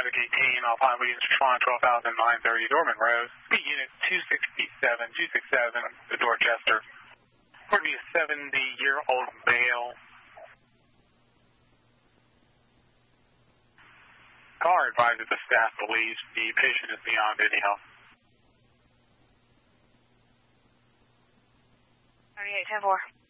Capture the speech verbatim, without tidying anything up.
Navigate team, Alpine Williams, respond twelve thousand nine thirty, Dorman Road. Speed unit two sixty-seven, two sixty-seven to Dorchester. Report me a seventy-year-old male. Caller advises the staff believes the patient is beyond any help. thirty-eight ten four.